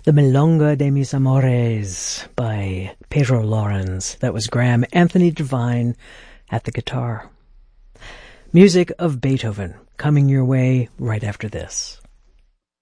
The Milonga de Mis Amores by Pedro Lawrence. That was Graham Anthony Devine at the guitar. Music of Beethoven coming your way right after this.